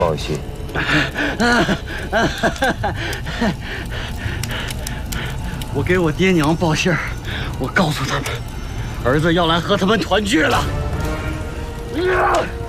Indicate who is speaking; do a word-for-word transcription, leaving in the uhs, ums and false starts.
Speaker 1: 报信。
Speaker 2: 我给我爹娘报信儿，我告诉他们，儿子要来和他们团聚了。